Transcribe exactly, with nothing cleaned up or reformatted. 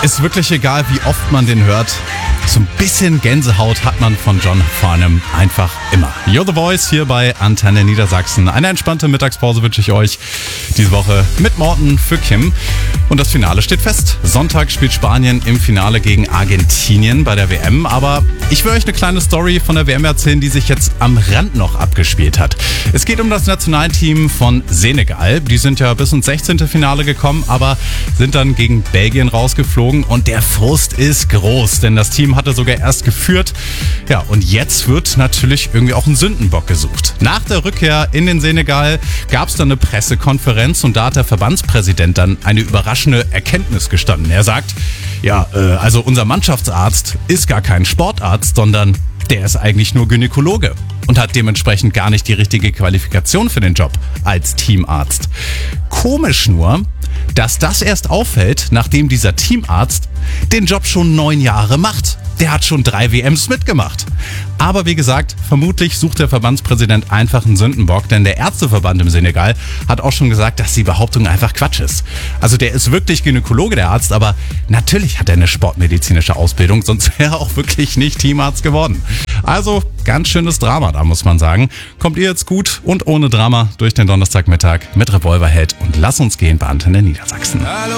Ist wirklich egal, wie oft man den hört. So ein bisschen Gänsehaut hat man von John Farnham einfach immer. You're the Voice hier bei Antenne Niedersachsen. Eine entspannte Mittagspause wünsche ich euch diese Woche mit Morten für Kim. Und das Finale steht fest. Sonntag spielt Spanien im Finale gegen Argentinien bei der W M. Aber ich will euch eine kleine Story von der W M erzählen, die sich jetzt am Rand noch abgespielt hat. Es geht um das Nationalteam von Senegal. Die sind ja bis ins sechzehnte Finale gekommen, aber sind dann gegen Belgien rausgeflogen. Und der Frust ist groß, denn das Team hatte sogar erst geführt. Ja, und jetzt wird natürlich irgendwie auch ein Sündenbock gesucht. Nach der Rückkehr in den Senegal gab es dann eine Pressekonferenz und da hat der Verbandspräsident dann eine überraschende Erkenntnis gestanden. Er sagt, ja, äh, also unser Mannschaftsarzt ist gar kein Sportarzt, sondern der ist eigentlich nur Gynäkologe und hat dementsprechend gar nicht die richtige Qualifikation für den Job als Teamarzt. Komisch nur, dass das erst auffällt, nachdem dieser Teamarzt den Job schon neun Jahre macht. Der hat schon drei W Ms mitgemacht. Aber wie gesagt, vermutlich sucht der Verbandspräsident einfach einen Sündenbock, denn der Ärzteverband im Senegal hat auch schon gesagt, dass die Behauptung einfach Quatsch ist. Also der ist wirklich Gynäkologe, der Arzt, aber natürlich hat er eine sportmedizinische Ausbildung, sonst wäre er auch wirklich nicht Teamarzt geworden. Also ganz schönes Drama da, muss man sagen. Kommt ihr jetzt gut und ohne Drama durch den Donnerstagmittag mit Revolverheld und Lass uns gehen bei Antenne Niedersachsen. Hallo.